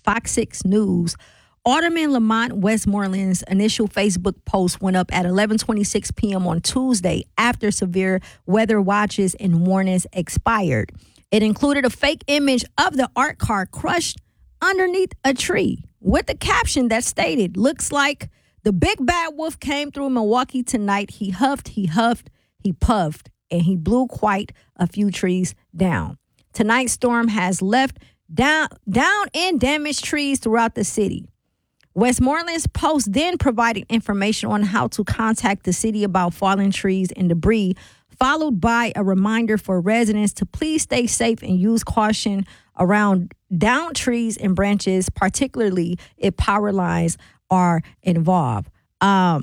Fox 6 News. Alderman Lamont Westmoreland's initial Facebook post went up at 11:26 p.m. on Tuesday after severe weather watches and warnings expired. It included a fake image of the art car crushed underneath a tree with a caption that stated, "Looks like the big bad wolf came through Milwaukee tonight. He huffed, he puffed, and he blew quite a few trees down." Tonight's storm has left down and damaged trees throughout the city. Westmoreland's post then provided information on how to contact the city about fallen trees and debris, followed by a reminder for residents to please stay safe and use caution around downed trees and branches, particularly if power lines are involved. I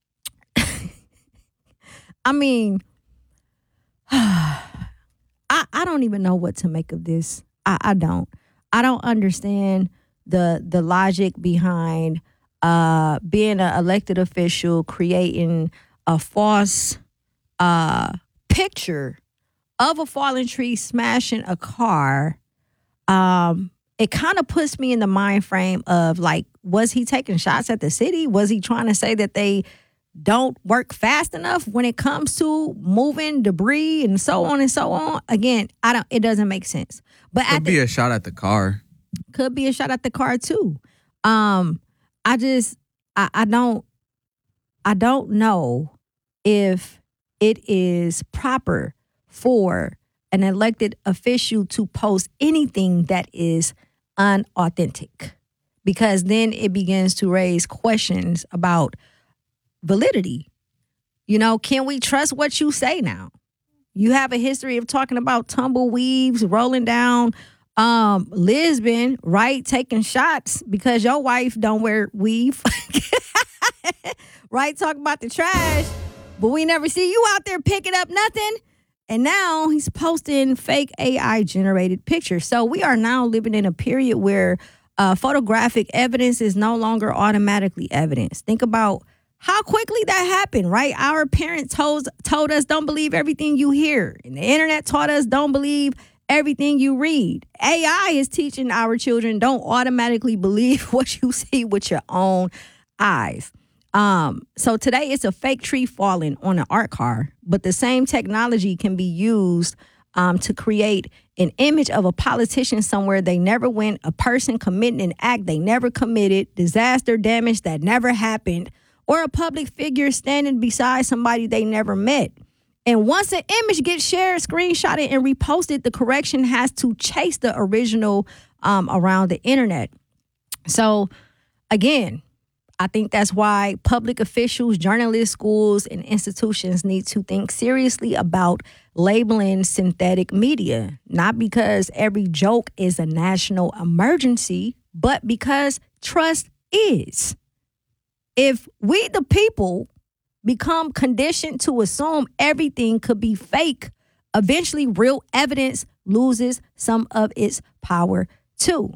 mean, I don't even know what to make of this. I don't understand the logic behind being an elected official creating a false picture of a fallen tree smashing a car. It kind of puts me in the mind frame of, like, was he taking shots at the city? Was he trying to say that they don't work fast enough when it comes to moving debris and so on and so on? Again, it doesn't make sense. But could be a shot at the car. Could be a shot at the car too. I don't know if it is proper for an elected official to post anything that is unauthentic, because then it begins to raise questions about validity. You know, can we trust what you say now? You have a history of talking about tumbleweeds rolling down Lisbon, right? Taking shots because your wife don't wear weave. Right? Talking about the trash, but we never see you out there picking up nothing. And now he's posting fake AI generated pictures. So we are now living in a period where photographic evidence is no longer automatically evidence. Think about how quickly that happened, right? Our parents told us don't believe everything you hear. And the internet taught us don't believe everything you read. AI is teaching our children don't automatically believe what you see with your own eyes. So today it's a fake tree falling on an art car, but the same technology can be used to create an image of a politician somewhere they never went, a person committing an act they never committed, disaster damage that never happened, or a public figure standing beside somebody they never met. And once an image gets shared, screenshotted, and reposted, the correction has to chase the original around the internet. So, again, I think that's why public officials, journalists, schools, and institutions need to think seriously about labeling synthetic media, not because every joke is a national emergency, but because trust is. If we, the people, become conditioned to assume everything could be fake, eventually real evidence loses some of its power too.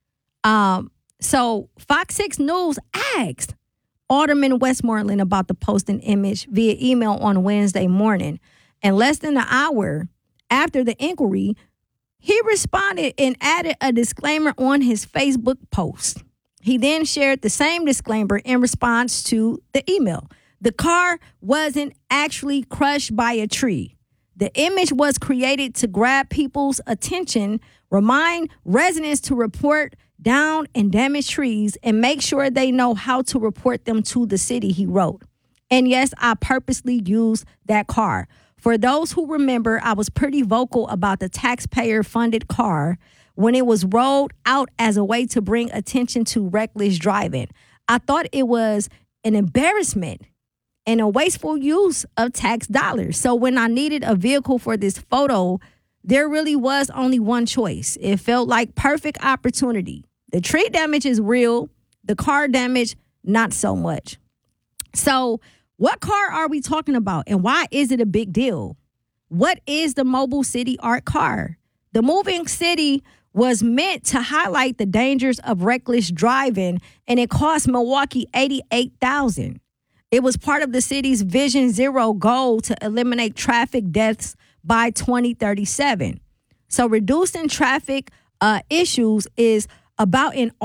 So Fox 6 News asked Alderman Westmoreland about the posting image via email on Wednesday morning. And less than an hour after the inquiry, he responded and added a disclaimer on his Facebook post. He then shared the same disclaimer in response to the email. The car wasn't actually crushed by a tree. The image was created to grab people's attention, remind residents to report down and damaged trees, and make sure they know how to report them to the city, he wrote. And yes, I purposely used that car. For those who remember, I was pretty vocal about the taxpayer-funded car when it was rolled out as a way to bring attention to reckless driving. I thought it was an embarrassment and a wasteful use of tax dollars. So when I needed a vehicle for this photo, there really was only one choice. It felt like perfect opportunity. The tree damage is real. The car damage, not so much. So what car are we talking about, and why is it a big deal? What is the Mobile City Art car? The moving city was meant to highlight the dangers of reckless driving, and it cost Milwaukee $88,000. It was part of the city's Vision Zero goal to eliminate traffic deaths by 2037. So reducing traffic issues is about an